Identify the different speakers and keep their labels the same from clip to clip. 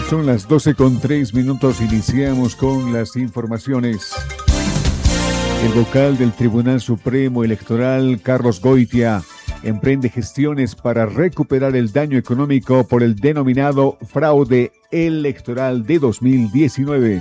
Speaker 1: Son las 12:03, iniciamos con las informaciones. El vocal del Tribunal Supremo Electoral, Carlos Goitia, emprende gestiones para recuperar el daño económico por el denominado fraude electoral de 2019.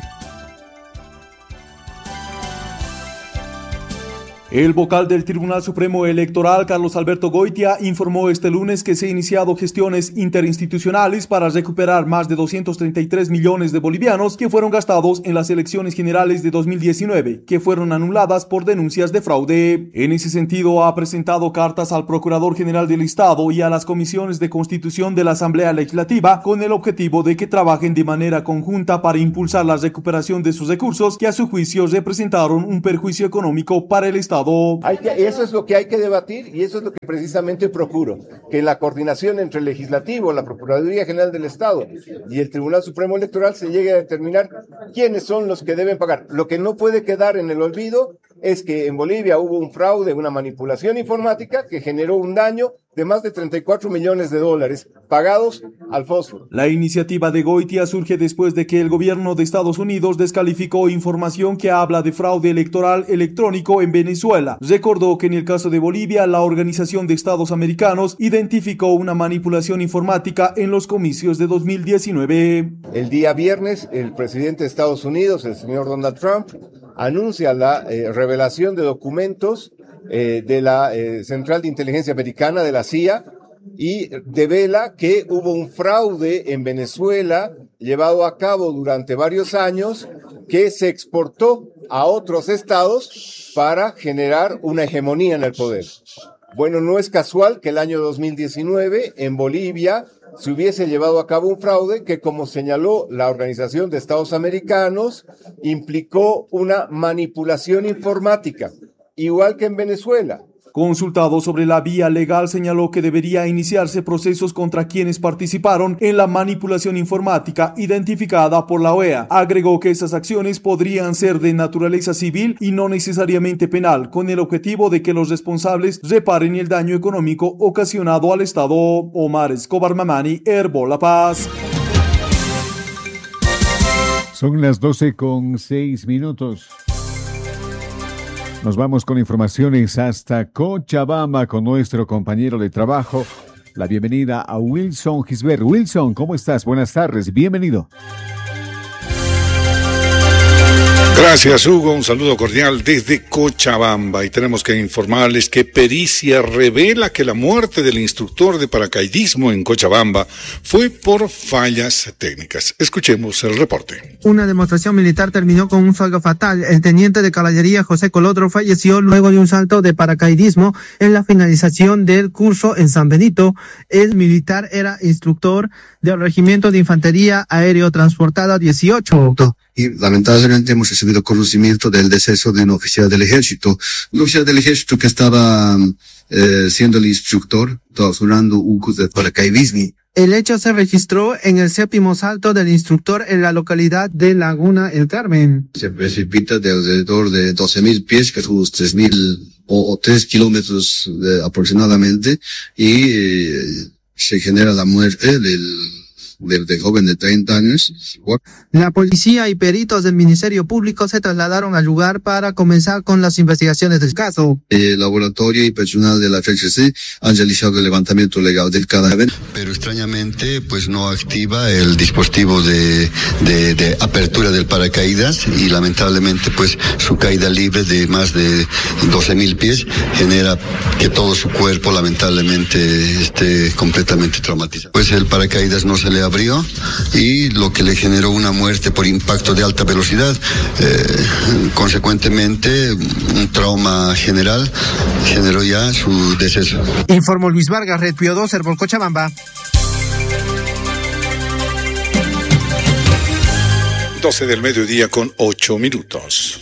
Speaker 2: El vocal del Tribunal Supremo Electoral, Carlos Alberto Goitia, informó este lunes que se han iniciado gestiones interinstitucionales para recuperar más de 233 millones de bolivianos que fueron gastados en las elecciones generales de 2019, que fueron anuladas por denuncias de fraude. En ese sentido, ha presentado cartas al Procurador General del Estado y a las comisiones de Constitución de la Asamblea Legislativa con el objetivo de que trabajen de manera conjunta para impulsar la recuperación de sus recursos que a su juicio representaron un perjuicio económico para el Estado.
Speaker 3: Eso es lo que hay que debatir y eso es lo que precisamente procuro, que la coordinación entre el Legislativo, la Procuraduría General del Estado y el Tribunal Supremo Electoral se llegue a determinar quiénes son los que deben pagar. Lo que no puede quedar en el olvido es que en Bolivia hubo un fraude, una manipulación informática que generó un daño de más de 34 millones de dólares pagados al fósforo.
Speaker 2: La iniciativa de Goitia surge después de que el gobierno de Estados Unidos descalificó información que habla de fraude electoral electrónico en Venezuela. Recordó que en el caso de Bolivia, la Organización de Estados Americanos identificó una manipulación informática en los comicios de 2019.
Speaker 3: El día viernes, el presidente de Estados Unidos, el señor Donald Trump, anuncia la revelación de documentos de la Central de Inteligencia Americana, de la CIA, y devela que hubo un fraude en Venezuela llevado a cabo durante varios años que se exportó a otros estados para generar una hegemonía en el poder. Bueno, no es casual que el año 2019 en Bolivia se hubiese llevado a cabo un fraude que, como señaló la Organización de Estados Americanos, implicó una manipulación informática, igual que en Venezuela.
Speaker 2: Consultado sobre la vía legal, señaló que debería iniciarse procesos contra quienes participaron en la manipulación informática identificada por la OEA. Agregó que esas acciones podrían ser de naturaleza civil y no necesariamente penal, con el objetivo de que los responsables reparen el daño económico ocasionado al Estado. Omar Escobar Mamani, Herbo La Paz.
Speaker 1: Son las 12:06. Nos vamos con informaciones hasta Cochabamba con nuestro compañero de trabajo. La bienvenida a Wilson Gisbert. Wilson, ¿cómo estás? Buenas tardes, bienvenido.
Speaker 4: Gracias, Hugo. Un saludo cordial desde Cochabamba. Y tenemos que informarles que pericia revela que la muerte del instructor de paracaidismo en Cochabamba fue por fallas técnicas. Escuchemos el reporte.
Speaker 5: Una demostración militar terminó con un saldo fatal. El teniente de caballería José Colodro falleció luego de un salto de paracaidismo en la finalización del curso en San Benito. El militar era instructor del Regimiento de Infantería Aéreo Transportada 18.
Speaker 6: Y lamentablemente hemos recibido conocimiento del deceso de un oficial del ejército. Un oficial del ejército que estaba siendo el instructor, torturando un curso de paracaidismo.
Speaker 5: El hecho se registró en el 7º salto del instructor en la localidad de Laguna El Carmen.
Speaker 6: Se precipita de alrededor de 12.000 pies, que son unos 3.000 o 3 kilómetros aproximadamente, y se genera la muerte del joven de 30 años.
Speaker 5: La policía y peritos del Ministerio Público se trasladaron al lugar para comenzar con las investigaciones del caso.
Speaker 6: El laboratorio y personal de la FHC han realizado el levantamiento legal del cadáver. Pero extrañamente, pues no activa el dispositivo de apertura del paracaídas y lamentablemente, pues su caída libre de más de 12.000 pies genera que todo su cuerpo lamentablemente esté completamente traumatizado. Pues el paracaídas no se le abrió y lo que le generó una muerte por impacto de alta velocidad, consecuentemente un trauma general generó ya su deceso.
Speaker 5: Informó Luis Vargas, Red Pío 2, Herbol Cochabamba.
Speaker 4: 12 del mediodía con 8 minutos.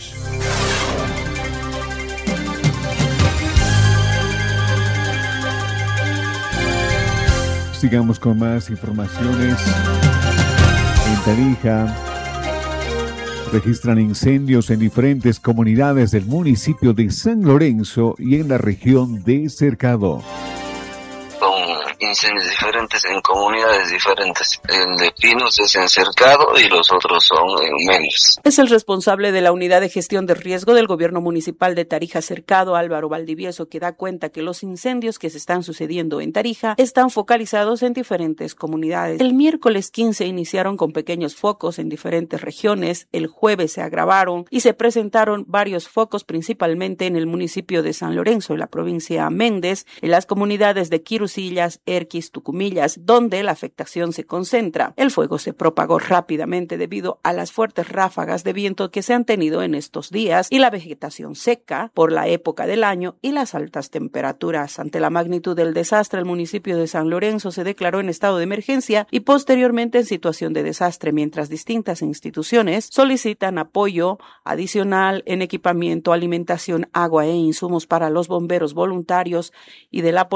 Speaker 1: Sigamos con más informaciones. En Tarija registran incendios en diferentes comunidades del municipio de San Lorenzo y en la región de Cercado.
Speaker 7: Con incendios diferentes en comunidades diferentes. El de Pinos es en Cercado y los otros son en Méndez.
Speaker 8: Es el responsable de la unidad de gestión de riesgo del gobierno municipal de Tarija Cercado, Álvaro Valdivieso, que da cuenta que los incendios que se están sucediendo en Tarija están focalizados en diferentes comunidades. El miércoles 15 iniciaron con pequeños focos en diferentes regiones, el jueves se agravaron y se presentaron varios focos principalmente en el municipio de San Lorenzo, en la provincia de Méndez, en las comunidades de Quirusillas, Erquis, Tucumillas, donde la afectación se concentra. El fuego se propagó rápidamente debido a las fuertes ráfagas de viento que se han tenido en estos días y la vegetación seca por la época del año y las altas temperaturas. Ante la magnitud del desastre, el municipio de San Lorenzo se declaró en estado de emergencia y posteriormente en situación de desastre, mientras distintas instituciones solicitan apoyo adicional en equipamiento, alimentación, agua e insumos para los bomberos voluntarios y de la